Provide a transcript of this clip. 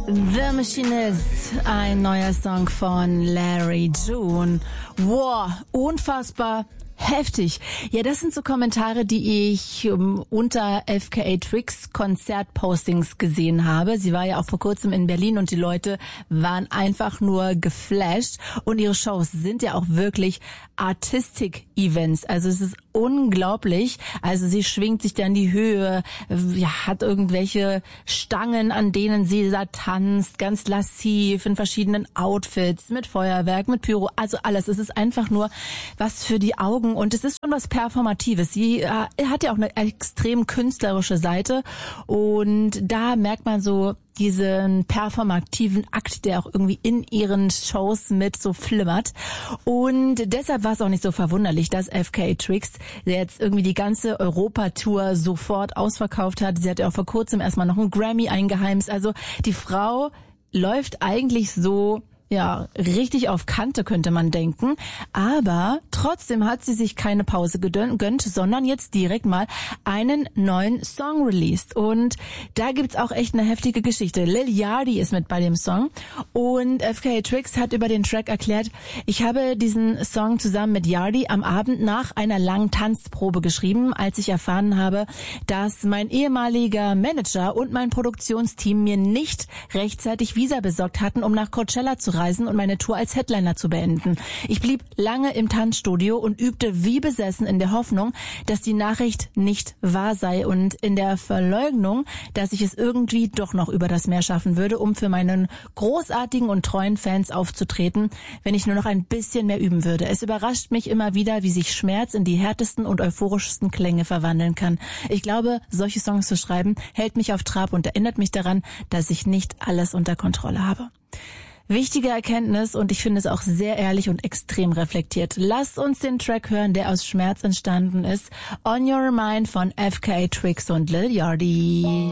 The Machinist, ein neuer Song von Larry June. Wow, unfassbar heftig. Ja, das sind so Kommentare, die ich unter FKA Twigs Konzertpostings gesehen habe. Sie war ja auch vor kurzem in Berlin und die Leute waren einfach nur geflasht. Und ihre Shows sind ja auch wirklich Artistic-Events. Also es ist unglaublich. Also sie schwingt sich da in die Höhe, ja, hat irgendwelche Stangen, an denen sie da tanzt, ganz lassiv, in verschiedenen Outfits, mit Feuerwerk, mit Pyro, also alles. Es ist einfach nur was für die Augen und es ist schon was Performatives. Sie hat ja auch eine extrem künstlerische Seite und da merkt man so diesen performativen Akt, der auch irgendwie in ihren Shows mit so flimmert. Und deshalb war es auch nicht so verwunderlich, dass FKA Twigs jetzt irgendwie die ganze Europa-Tour sofort ausverkauft hat. Sie hat ja auch vor kurzem erstmal noch einen Grammy eingeheimst. Also die Frau läuft eigentlich so, ja, richtig auf Kante, könnte man denken. Aber trotzdem hat sie sich keine Pause gegönnt, sondern jetzt direkt mal einen neuen Song released. Und da gibt's auch echt eine heftige Geschichte. Lil Yachty ist mit bei dem Song. Und FKA Twigs hat über den Track erklärt, ich habe diesen Song zusammen mit Yachty am Abend nach einer langen Tanzprobe geschrieben, als ich erfahren habe, dass mein ehemaliger Manager und mein Produktionsteam mir nicht rechtzeitig Visa besorgt hatten, um nach Coachella zu reisen und meine Tour als Headliner zu beenden. Ich blieb lange im Tanzstudio und übte wie besessen in der Hoffnung, dass die Nachricht nicht wahr sei und in der Verleugnung, dass ich es irgendwie doch noch über das Meer schaffen würde, um für meinen großartigen und treuen Fans aufzutreten, wenn ich nur noch ein bisschen mehr üben würde. Es überrascht mich immer wieder, wie sich Schmerz in die härtesten und euphorischsten Klänge verwandeln kann. Ich glaube, solche Songs zu schreiben, hält mich auf Trab und erinnert mich daran, dass ich nicht alles unter Kontrolle habe. Wichtige Erkenntnis und ich finde es auch sehr ehrlich und extrem reflektiert. Lasst uns den Track hören, der aus Schmerz entstanden ist. On Your Mind von FKA Twigs und Lil Yachty.